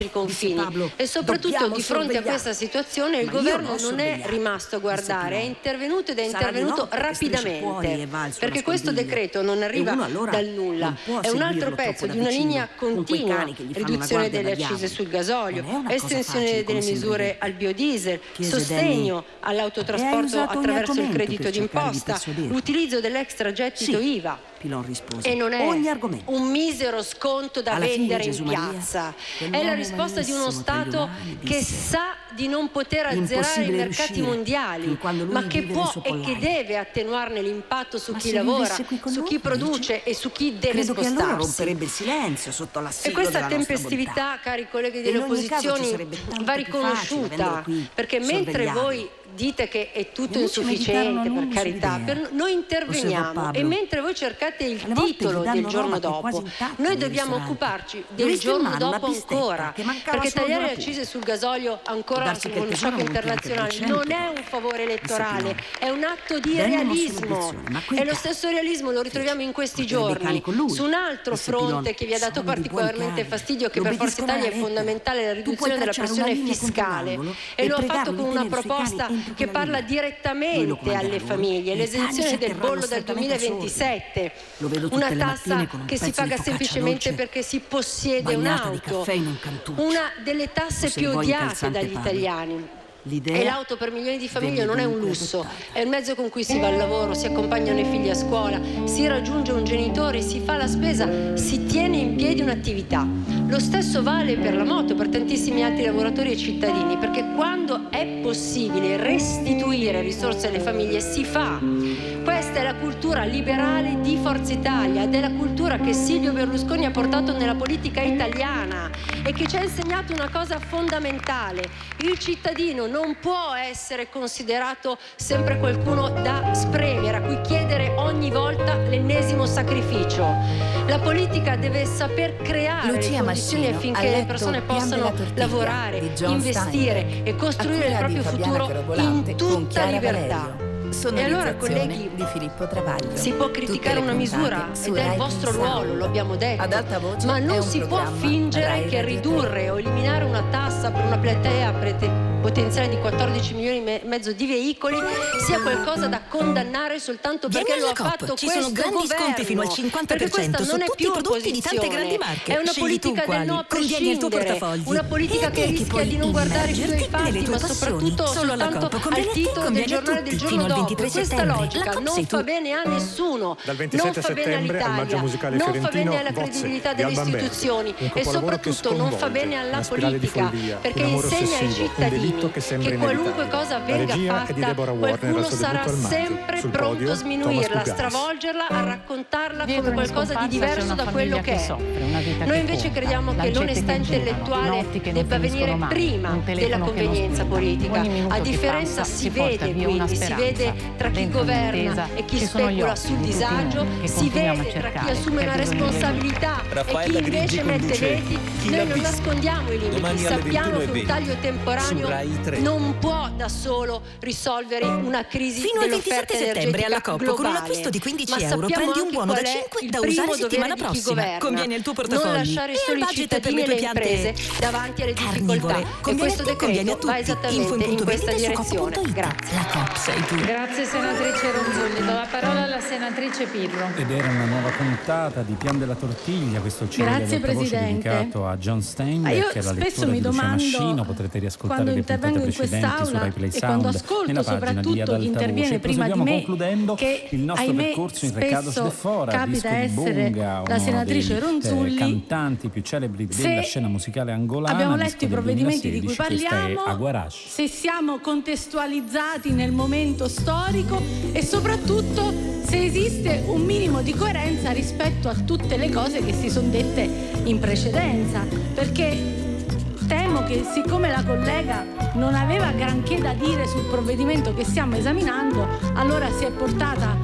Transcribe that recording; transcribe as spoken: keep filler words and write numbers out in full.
i confini Pablo, e soprattutto di fronte a sorvegliare. questa situazione il Ma io governo non non è sorvegliare. rimasto a guardare, è Disse intervenuto ed è Sarà di intervenuto no, perché striscia fuori rapidamente e va al suo perché questo nascondiglio. decreto non E arriva uno allora dal nulla, non può è un altro seguirlo pezzo troppo di da una vicino, linea con quei continua, cani che gli fanno la riduzione guardia delle da accise diavolo. sul gasolio, Non è una cosa estensione facile, delle come misure sembrerebbe. al biodiesel, Chiese sostegno Danny. E hai all'autotrasporto usato ogni attraverso il argomento credito per cercare di d'imposta, persuaderlo. l'utilizzo dell'extragettito Sì, I V A. Pilon rispose. E non è Ogni argomento. un misero sconto da Alla fine vendere in Gesù Maria, piazza, è quell'uomo la risposta di uno malissimo tra gli Stato umani, che disse. sa di non poter azzerare i Impossibile mercati riuscire mondiali, fin quando lui ma che vive può nel suo e che pollaio. deve attenuarne l'impatto su Ma chi se lavora, vivesse qui con su noi, chi dice? produce e su chi deve Credo che allora spostarsi. romperebbe il silenzio sotto E l'assillo questa della nostra tempestività, bontà. cari colleghi E delle in ogni caso ci opposizioni, sarebbe tanto va più facile riconosciuta, avendola qui, perché mentre sorvegliarlo. voi dite che è tutto Gli amici meditarono insufficiente, per lungi carità, sull'idea. per- noi interveniamo Osservò Pablo. e mentre voi cercate il Alle volte titolo gli danno del giorno roba che è dopo, quasi intatta noi nei dobbiamo ristoranti. occuparci L'ho del visto in giorno mano una dopo bistecca ancora, che mancava perché solo tagliare della le accise sul gasolio ancora Può darsi che con il uno tesoro shock non più anche internazionale trecento. non è un favore elettorale, Pilon. è un atto di Danny mosse realismo l'obiezione, ma quei e lo cani? stesso realismo lo ritroviamo in questi Porterebbe i cani giorni con lui. su un altro Disse Pilon. fronte che vi ha dato Sono dei buoni particolarmente cani. fastidio, che Lo per Forza obbediscono Italia alla è lettera. fondamentale, la Tu puoi riduzione della tracciare una pressione linea contro fiscale l'angolo e e lo ha fatto pregarlo con di una tenere sui cani proposta entro che quella parla linea. Lui lo direttamente comanderà alle lui. famiglie, I cani l'esenzione si del atterranno bollo dal strettamente a sordi. duemilaventisette, Lo vedo tutte una le mattine tassa con un che si pezzo paga di focaccia semplicemente dolce perché si possiede bagnata di un'auto, caffè in un cantuccio. una delle tasse più Osservò odiate incalzante dagli Pablo. italiani. L'idea E l'auto per milioni di famiglie venne non è un dunque lusso, adottata. è il mezzo con cui si va al lavoro, si accompagnano i figli a scuola, si raggiunge un genitore, si fa la spesa, si tiene in piedi un'attività. Lo stesso vale per la moto, per tantissimi altri lavoratori e cittadini, perché quando è possibile restituire risorse alle famiglie si fa. Questa è la cultura liberale di Forza Italia ed è la cultura che Silvio Berlusconi ha portato nella politica italiana e che ci ha insegnato una cosa fondamentale: il cittadino non può essere considerato sempre qualcuno da spremere, a cui chiedere ogni volta l'ennesimo sacrificio. La politica deve saper creare Lucia le condizioni Mascino affinché ha le letto persone Pian possano della tortiglia lavorare, di John investire Steinbeck, e costruire a il cura di proprio Fabiana futuro Carobolante in con tutta Chiara libertà. Valerio. E allora, Sonorizzazione colleghi, di Filippo Travaglio. si può Tutte criticare le una misura puntate su ed è il Rai vostro Sound. ruolo, lo abbiamo detto, Ad alta voce ma è non un si può programma fingere Rai che Radio ridurre o eliminare una tassa per una platea prete- potenziale di quattordici milioni e mezzo di veicoli sia qualcosa da condannare soltanto Vieni perché lo ha alla Coop, fatto ci questo sono grandi governo, sconti fino al cinquanta per perché cento questa su non è tutti più i prodotti di tante grandi opposizione, marche. è una Scegli tu politica del quali. no a Conviene il tuo prescindere, portafogli. una politica E a che te che rischia puoi di non guardare più ai immergerti nelle fatti, tue ma passioni. soprattutto Solo alla soltanto Coop, al conviene a te, titolo del conviene a giornale tutti. del giorno Fino al dopo. ventitré Questa settembre. logica La Coop non sei fa tu. bene a nessuno, Dal non ventisette fa bene settembre al Maggio all'Italia, Musicale non fa Fiorentino, bene alla Vozze credibilità di delle Alban Berg. istituzioni Un e capolavoro che soprattutto non fa sconvolge, bene alla una spirale di politica, follia, perché un amore insegna ai ossessivo, un cittadini delitto che sembra che qualunque inevitabile. cosa La venga regia è di fatta, Deborah Warner, qualcuno al suo sarà debutto al maggio. sempre Sul pronto podio, a sminuirla, a Thomas Pugalis. stravolgerla, a raccontarla Dietro come ogni qualcosa di scomparsa c'è diverso una da quello famiglia che che è. soffre, una vita Noi che invece conta, crediamo che lancette l'onestà che girano, intellettuale notti che non debba venire finiscono mai, prima un telefono della che non convenienza squilla. politica. Ogni minuto A che differenza passa si ci porta vede via una quindi, si speranza, vede tra chi dentro governa un'attesa e chi che sono gli specula occhi sul di tutti disagio, noi che si continuiamo vede a tra chi cercare, assume che una ha bisogno di responsabilità e chi Raffaella invece Grigi mette conduce veti. Chi Noi l'ha non visto? nascondiamo i limiti, Domani alle sappiamo che un ventuno e taglio venti temporaneo su Rai tre. non può da solo risolvere una crisi Fino al dell'offerta ventisette settembre alla energetica Coop, con un globale. acquisto di quindici Ma euro sappiamo prendi un anche buono da qual è cinque il da primo usare settimana dovere di chi prossima. governa. Conviene il tuo Non portafogli. lasciare E solo al i budget per cittadini le e tue le piante imprese davanti alle carnivore. difficoltà. E Conviene questo a te, conviene a decreto va tutti. esattamente Info in in punto questa vendita su direzione. coop punto it. Grazie. La Coop sei tu. Grazie senatrice Ronzulli, do la parola alla senatrice Pirro. Ed era una nuova puntata di Pian della Tortiglia, questo ciclo Grazie, ad alta voce Presidente. dedicato a John Ah, Steinbeck, io la spesso lettura mi di Lucia domando, Mascino. Potrete riascoltare quando le puntate intervengo in precedenti su quest'Aula Rai Play e quando Sound ascolto nella pagina di Ad soprattutto chi Alta interviene Voce. prima di Proseguiamo me, concludendo che il nostro ahimè percorso in Recados spesso de Fora, capita disco di essere Bunga, la uno senatrice dei Ronzulli. eh, cantanti più celebri della Se scena musicale angolana. abbiamo disco letto i del provvedimenti di cui duemilasedici, questa è parliamo, Aguarash. se siamo contestualizzati nel momento storico e soprattutto se esiste un minimo di coerenza rispetto a tutte le cose che si sono dette in precedenza, perché temo che siccome la collega non aveva granché da dire sul provvedimento che stiamo esaminando, allora si è portata